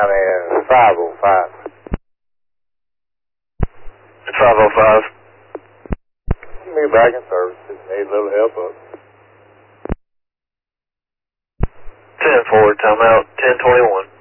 down in 505. It's 505. Me back in service. Just need a little help up. 10-4, timeout, 10-21.